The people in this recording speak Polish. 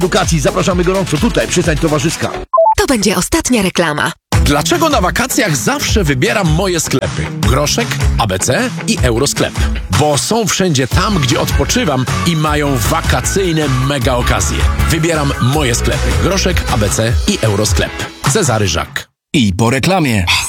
edukacji. Zapraszamy gorąco tutaj, przystań towarzyska. To będzie ostatnia reklama. Dlaczego na wakacjach zawsze wybieram moje sklepy? Groszek, ABC i Eurosklep. Bo są wszędzie tam, gdzie odpoczywam i mają wakacyjne mega okazje. Wybieram moje sklepy. Groszek, ABC i Eurosklep. Cezary Żak. I po reklamie.